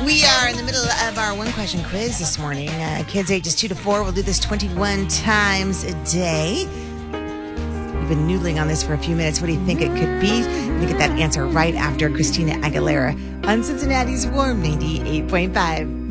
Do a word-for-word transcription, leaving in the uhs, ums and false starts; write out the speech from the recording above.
We are in the middle of our one-question quiz this morning. Uh, kids ages two to four will do this twenty-one times a day. We've been noodling on this for a few minutes. What do you think it could be? We get that answer right after Christina Aguilera on Cincinnati's Warm ninety-eight point five.